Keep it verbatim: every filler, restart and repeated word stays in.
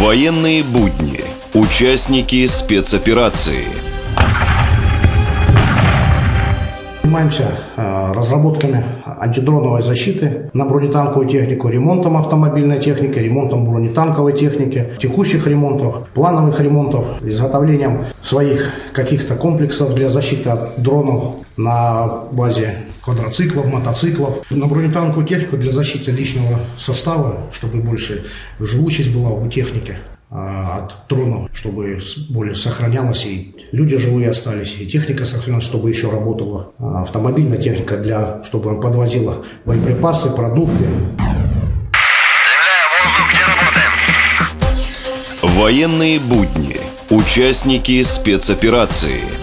Военные будни. Участники спецоперации. Занимаемся разработками антидроновой защиты на бронетанковую технику, ремонтом автомобильной техники, ремонтом бронетанковой техники, текущих ремонтов, плановых ремонтов, изготовлением своих каких-то комплексов для защиты от дронов на базе квадроциклов, мотоциклов, на бронетанковую технику для защиты личного состава, чтобы больше живучесть была у техники от дронов, чтобы более сохранялась, и люди живые остались, и техника сохранялась, чтобы еще работала автомобильная техника, для, чтобы он подвозила боеприпасы, продукты. Земля, воздух, где работаем? Военные будни. Участники спецоперации.